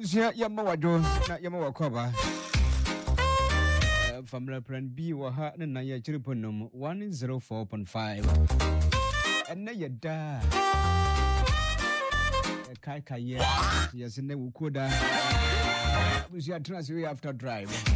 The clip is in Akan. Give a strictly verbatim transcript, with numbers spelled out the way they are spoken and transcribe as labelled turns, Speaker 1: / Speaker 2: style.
Speaker 1: Abusia yama wado na yama wakoba. Family plan B wa ha na ya chiriponum one oh four point five. And na yada. Kai kai yes ne wukoda. Abusia transfer after drive.